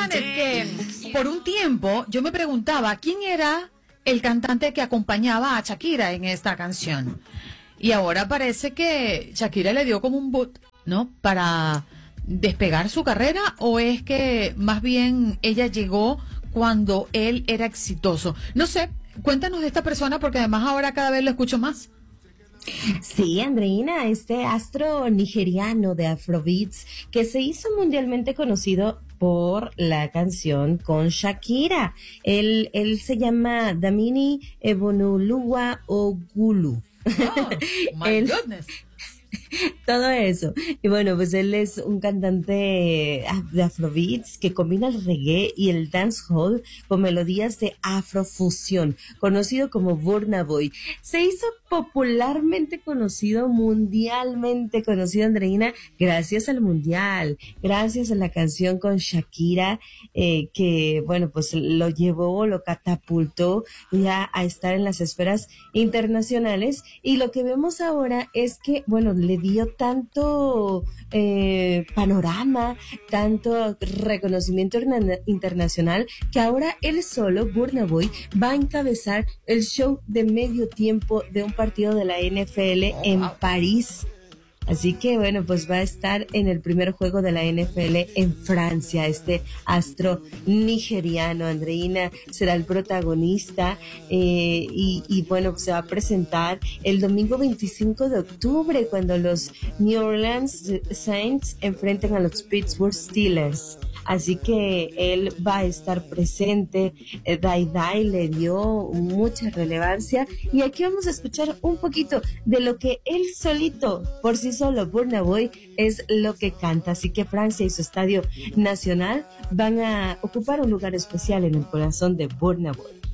Janet, que por un tiempo yo me preguntaba quién era el cantante que acompañaba a Shakira en esta canción. Y ahora parece que Shakira le dio como un boot, ¿no? Para despegar su carrera, o es que más bien ella llegó cuando él era exitoso. No sé, cuéntanos de esta persona porque además ahora cada vez lo escucho más. Sí, Andreina, este astro nigeriano de Afrobeats que se hizo mundialmente conocido por la canción con Shakira. Él se llama Damini Ebonoluwa Ogulu. Oh, my Él, goodness. todo eso. Y bueno, pues él es un cantante de Afrobeats que combina el reggae y el dancehall con melodías de afrofusión, conocido como Burna Boy. Se hizo popularmente conocido, mundialmente conocido, Andreina, gracias al mundial, gracias a la canción con Shakira, que bueno, pues lo llevó, lo catapultó ya a estar en las esferas internacionales. Y lo que vemos ahora es que, bueno, le dio tanto panorama, tanto reconocimiento internacional, que ahora él solo, Burna Boy, va a encabezar el show de medio tiempo de un partido de la NFL en París. Así que bueno, pues va a estar en el primer juego de la NFL en Francia. Este astro nigeriano, Andreina, será el protagonista y bueno, pues se va a presentar el domingo 25 de octubre cuando los New Orleans Saints enfrenten a los Pittsburgh Steelers. Así que él va a estar presente. Dai Dai le dio mucha relevancia y aquí vamos a escuchar un poquito de lo que él solito, por sí solo, Burna Boy, es lo que canta. Así que Francia y su estadio nacional van a ocupar un lugar especial en el corazón de Burna Boy.